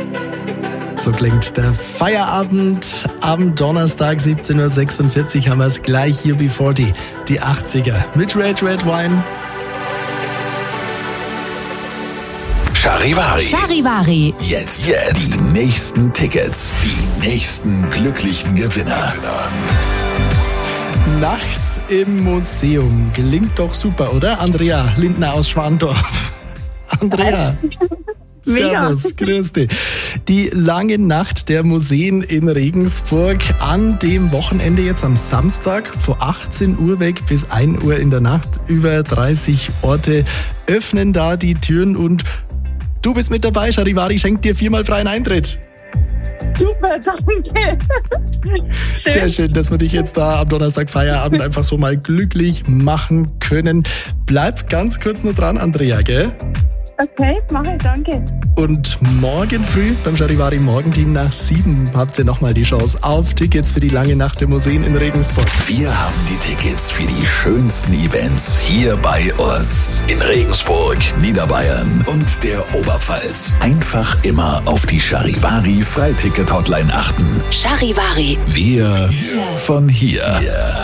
So klingt der Feierabend am Donnerstag, 17.46 Uhr haben wir es gleich hier bevor die 80er mit Red Wine. Charivari. Jetzt. Die nächsten Tickets. Die nächsten glücklichen Gewinner. Nachts im Museum. Gelingt doch super, oder? Andrea Lindner aus Schwandorf. Andrea. Servus, grüß dich. Die lange Nacht der Museen in Regensburg an dem Wochenende jetzt am Samstag von 18 Uhr weg bis 1 Uhr in der Nacht. Über 30 Orte öffnen da die Türen und du bist mit dabei. Charivari schenkt dir 4-mal freien Eintritt. Super, danke. Sehr schön, dass wir dich jetzt da am Donnerstag Feierabend einfach so mal glücklich machen können. Bleib ganz kurz noch dran, Andrea, gell? Okay, mache ich, danke. Und morgen früh beim Charivari Morgenteam nach 7 habt ihr nochmal die Chance auf Tickets für die lange Nacht der Museen in Regensburg. Wir haben die Tickets für die schönsten Events hier bei uns. In Regensburg, Niederbayern und der Oberpfalz. Einfach immer auf die Charivari Freiticket-Hotline achten. Charivari. Wir von hier.